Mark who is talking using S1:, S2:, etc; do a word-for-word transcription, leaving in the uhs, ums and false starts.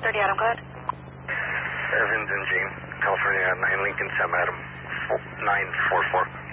S1: thirty Adam, go ahead.
S2: Evans and Jane, California, nine Lincoln, Sam Adam, nine four four.